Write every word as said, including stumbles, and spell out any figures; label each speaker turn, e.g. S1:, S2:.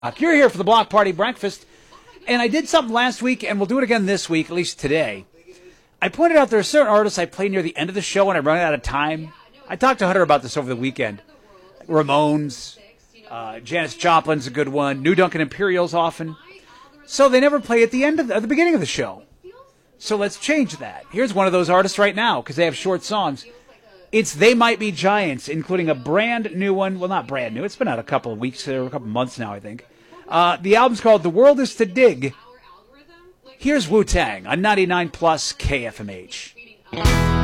S1: You're here for the Block Party Breakfast, and I did something last week, and we'll do it again this week, at least today. I pointed out there are certain artists I play near the end of the show when I run out of time. I talked to Hunter about this over the weekend. Ramones, uh, Janis Joplin's a good one, New Duncan Imperials often. So they never play at the end of the, at the beginning of the show. So let's change that. Here's one of those artists right now, because they have short songs. It's They Might Be Giants, including a brand new one. Well, not brand new. It's been out a couple of weeks or a couple of months now, I think. Uh, the album's called The World Is to Dig. Here's Wu-Tang on ninety-nine plus K F M H.